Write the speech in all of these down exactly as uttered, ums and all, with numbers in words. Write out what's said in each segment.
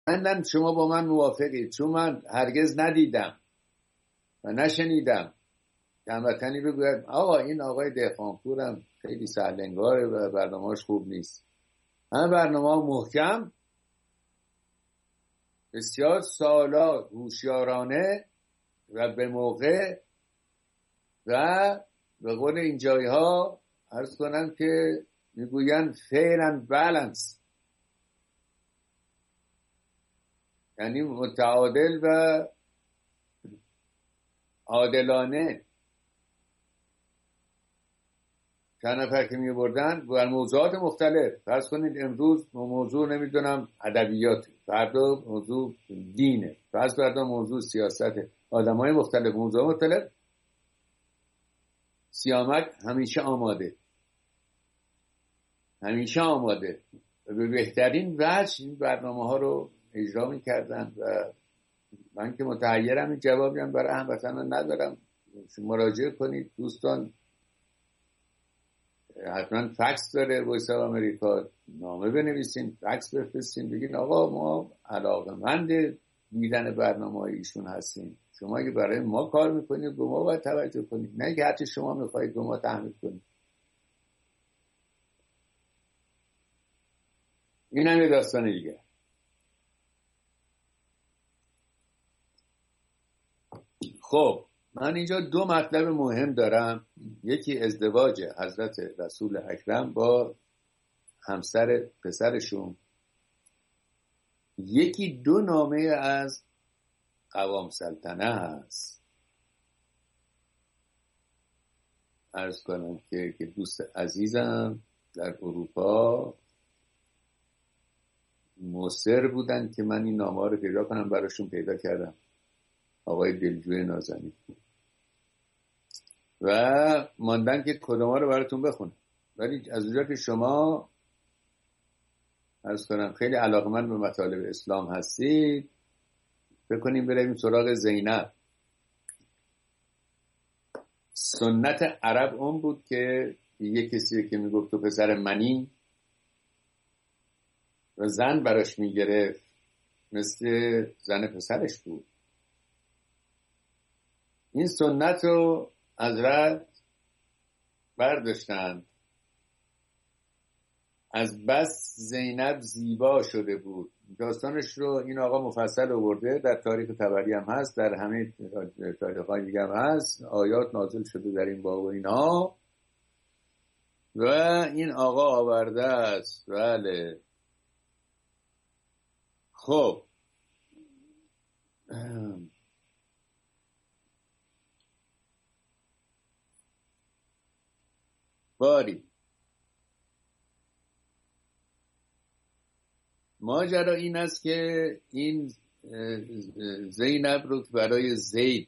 من شما با من موافقید، چون من هرگز ندیدم و نشنیدم که هموطنی بگوید آقا این آقای دهقانپورم خیلی سرلنگاره و برنامه‌اش خوب نیست. همه برنامه محکم، بسیار سالا هوشیارانه و به موقع و به قول این جایی ها عرض کنم که میگوین fair and balance، یعنی متعادل و عادلانه. چند نفر که می بردن بر موضوعات مختلف، فرض کنید امروز موضوع نمیدونم ادبیات، فردا موضوع دینه، فرض فردا موضوع سیاسته، آدمای مختلف، موضوع مختلف. سیامک همیشه آماده، همیشه آماده و به بهترین وجه این برنامه ها رو اجرا میکردن و من که متحیرم این جوابی هم برای هموطنان ندارم. مراجعه کنید دوستان، حتما فکس داره وایس آف امریکا، نامه بنویسین، فکس بفرستین، بگین آقا ما علاقه‌مند دیدن برنامه‌های ایشون هستیم، شما اگه برای ما کار میکنید به ما باید توجه کنید، نه که حتی شما میخواید به ما تحمیل کنید. این هم یه داستان دیگه. خب من اینجا دو مطلب مهم دارم. یکی ازدواج حضرت رسول اکرم با همسر پسرشون، یکی دو نامه از قوام سلطنه هست. عرض کنم که که دوست عزیزم در اروپا مصر بودن که من این نامه رو پیدا کنم، براشون پیدا کردم. آقای دلجوی نازنین و ماندن که کدوما رو براتون بخونم، ولی از اونجا که شما عرض کنم خیلی علاقمند به مطالب اسلام هستید، فکر کنیم بریم سراغ زینب. سنت عرب اون بود که یه کسی که میگفت تو پسر منی و زن براش میگرفت مثل زن پسرش بود. این سنت رو حضرت برداشتند. از بس زینب زیبا شده بود. داستانش رو این آقا مفصل آورده، در تاریخ طبری هم هست، در همه تاریخ‌های دیگه هم هست، آیات نازل شده در این باب و اینا و این آقا آورده است. بله خب باری ماجرا این است که این زینب رو برای زید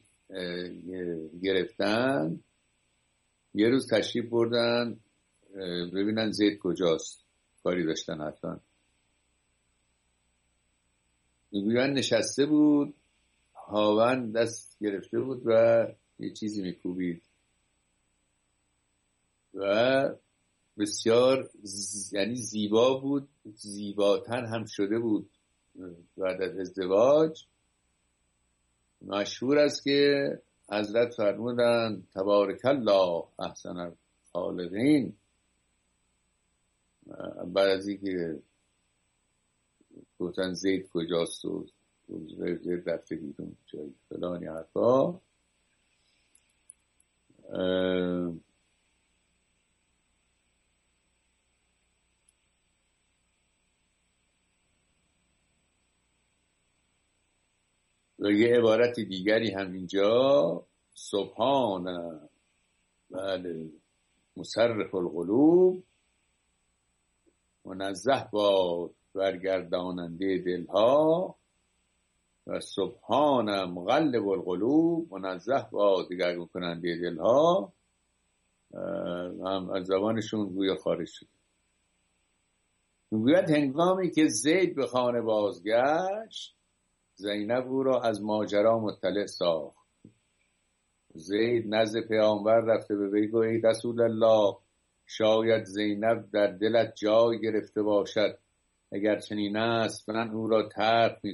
گرفتن، یه روز تشریف بردن ببینن زید کجاست، کاری داشتن حتما. میگوین نشسته بود، هاون دست گرفته بود و یه چیزی میکوبید و بسیار ز... یعنی زیبا بود، زیباتر هم شده بود بعد از ازدواج. مشهور است که حضرت فرمودن تبارک الله احسن الخالقین، بعد از اینکه گفتن زید کجاست و زید رفته بیرون جایی فلانی حرفا، و یه عبارت دیگری هم اینجا سبحان بله مصرف القلوب، منزه باد برگرداننده دلها، و سبحان مغلب القلوب، منزه باد دگرگون کننده دلها. هم از زبانشون گویا خارج شد. میگوید هنگامی که زید به خانه بازگشت، زینب او را از ماجرا مطلع ساخت. زید نزد پیامبر رفته به وی گفت ای رسول الله، شاید زینب در دلت جای گرفته باشد، اگر چنین است من او را ترک